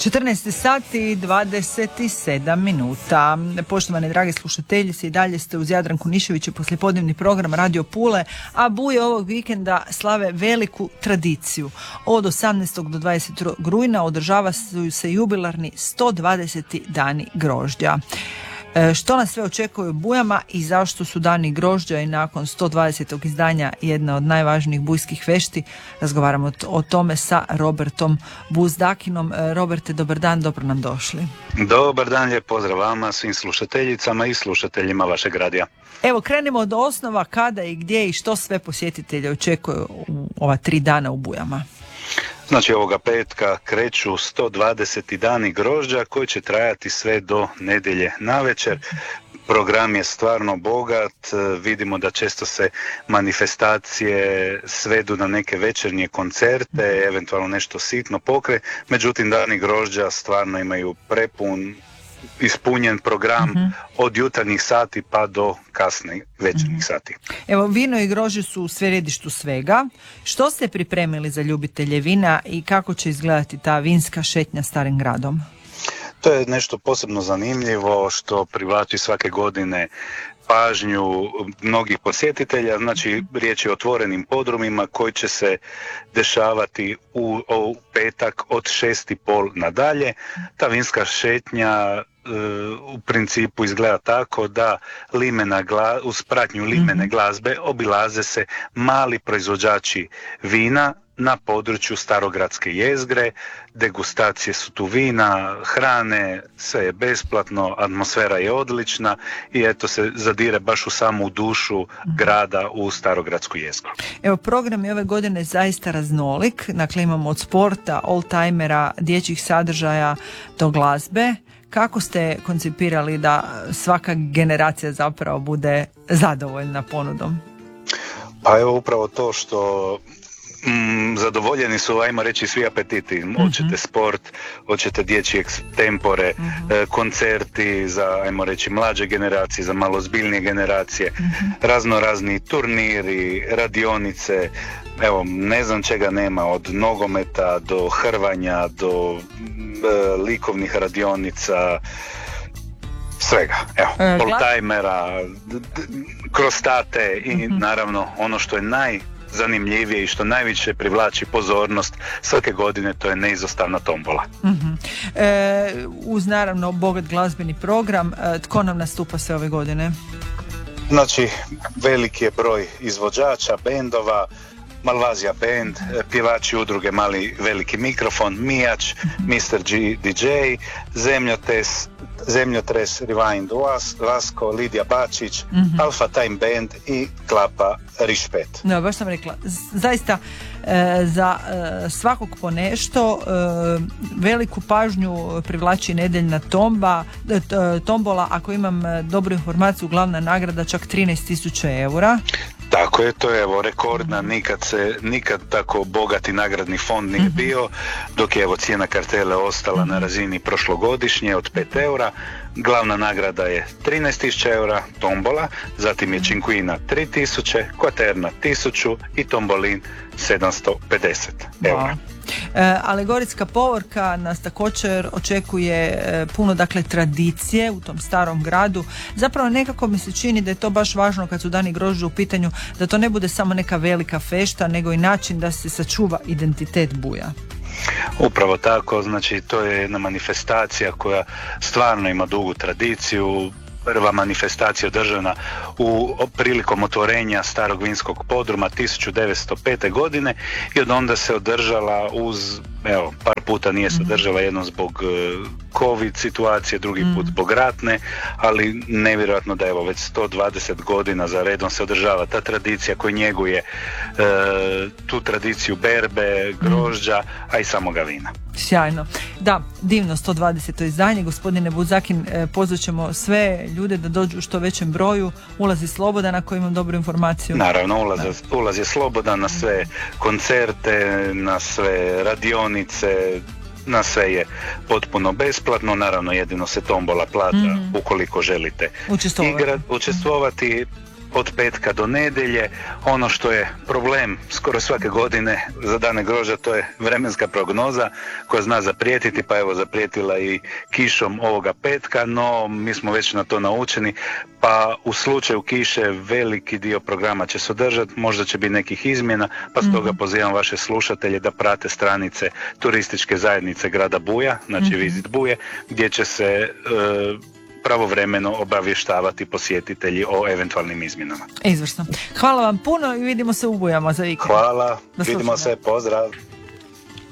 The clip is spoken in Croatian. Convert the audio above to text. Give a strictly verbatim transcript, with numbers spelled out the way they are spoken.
četrnaest sati i dvadeset sedam minuta. Poštovane drage slušateljice, i dalje ste uz Jadranku Nišević i poslijepodnevni program Radio Pule, a Buje ovog vikenda slave veliku tradiciju. Od osamnaestog do dvadesetog rujna održava se jubilarni sto dvadeseti dani grožđa. Što nas sve očekuje u Bujama i zašto su dani grožđa i nakon sto dvadesetog izdanja jedna od najvažnijih bujskih vešti, razgovaramo o tome sa Robertom Buzdakinom. Roberte, dobar dan, dobro nam došli. Dobar dan, lijep pozdrav vama, svim slušateljicama i slušateljima vašeg radija. Evo, krenemo od osnova, kada i gdje i što sve posjetitelje očekuju u ova tri dana u Bujama. Znači, ovoga petka kreću sto dvadeseti dani grožđa koji će trajati sve do nedjelje navečer. Program je stvarno bogat, vidimo da često se manifestacije svedu na neke večernje koncerte, eventualno nešto sitno pokre, međutim dani grožđa stvarno imaju prepun, ispunjen program uh-huh. od jutarnjih sati pa do kasnih večernjih uh-huh. sati. Evo, vino i grožđe su u središtu svega. Što ste pripremili za ljubitelje vina i kako će izgledati ta vinska šetnja starim gradom? To je nešto posebno zanimljivo što privlači svake godine pažnju mnogih posjetitelja. Znači, riječ je o otvorenim podrumima koji će se dešavati u, u petak od šest i pol nadalje. Ta vinska šetnja u principu izgleda tako da limena gla, uz pratnju limene glazbe obilaze se mali proizvođači vina na području starogradske jezgre, degustacije su tu vina, hrane, sve je besplatno, atmosfera je odlična i eto se zadire baš u samu dušu grada u starogradsku jezgru. Evo, program je ove godine zaista raznolik, dakle imamo od sporta, oldtimera, dječjih sadržaja do glazbe. Kako ste koncipirali da svaka generacija zapravo bude zadovoljna ponudom? Pa evo upravo to što mm, zadovoljeni su, ajmo reći, svi apetiti. Hoćete mm-hmm. sport, hoćete dječji ekstempore, mm-hmm. e, koncerti za, ajmo reći, mlađe generacije, za malo zbiljnije generacije, mm-hmm. razno razni turniri, radionice. Evo, ne znam čega nema, od nogometa do hrvanja, do e, likovnih radionica, svega. Evo, e, oldtimera, d- d- krostate i mm-hmm. naravno ono što je najzanimljivije i što najviše privlači pozornost svake godine, to je neizostavna tombola. Mm-hmm. E, uz naravno bogat glazbeni program, e, tko nam nastupa sve ove godine? Znači, veliki je broj izvođača, bendova, Malvazija band, pjevači udruge Mali veliki mikrofon, Mijač, mister G D J, Zemljotres, Zemljotres Rewind Vasko, Lidija Bačić, mm-hmm. Alfa Time Band i Klapa Rišpet. No, baš sam rekla, zaista e, za e, svakog po nešto, e, veliku pažnju privlači nedeljna tomba, e, tombola, ako imam dobru informaciju, glavna nagrada čak trinaest tisuća eura. Tako je, to je evo rekordna, nikad se, nikad tako bogati nagradni fond nije mm-hmm. bio, dok je evo cijena kartele ostala mm-hmm. na razini prošlogodišnje od pet eura. Glavna nagrada je trinaest tisuća eura, tombola, zatim je Cinquina tri tisuće, Quaterna tisuću i tombolin sedamsto pedeset eura. E, alegorijska povorka nas također očekuje e, puno, dakle, tradicije u tom starom gradu. Zapravo nekako mi se čini da je to baš važno kad su dani grožđa u pitanju, da to ne bude samo neka velika fešta, nego i način da se sačuva identitet Buja. Upravo tako, znači to je jedna manifestacija koja stvarno ima dugu tradiciju. Prva manifestacija održana u prilikom otvorenja starog vinskog podruma tisuću devetsto pete. godine i od onda se održala uz, evo, par puta nije se održala, jedno zbog COVID situacije, drugi put zbog ratne, ali nevjerojatno da evo već sto dvadeset godina za redom se održava ta tradicija koja njeguje e, tu tradiciju berbe, grožđa, a i samoga vina. Sjajno. Da, divno sto dvadeseto izdanje. Gospodine Buzdakin, pozvat ćemo sve ljude da dođu u što većem broju. Ulaz je slobodan ako imam dobru informaciju. Naravno, ulaz, ulaz je slobodan na sve koncerte, na sve radionice, na sve je potpuno besplatno. Naravno, jedino se tombola plata mm. ukoliko želite učestvovati. Igra, učestvovati od petka do nedjelje. Ono što je problem skoro svake godine za dane grožđa, to je vremenska prognoza koja zna zaprijetiti, pa evo zaprijetila i kišom ovoga petka, no mi smo već na to naučeni, pa u slučaju kiše veliki dio programa će se održati, možda će biti nekih izmjena, pa stoga mm-hmm. pozivam vaše slušatelje da prate stranice turističke zajednice grada Buja, znači mm-hmm. Visit Buje, gdje će se e, pravovremeno obavještavati posjetitelji o eventualnim izmjenama. Izvrsno. Hvala vam puno i vidimo se u Bujama za vikend. Hvala, vidimo se, pozdrav.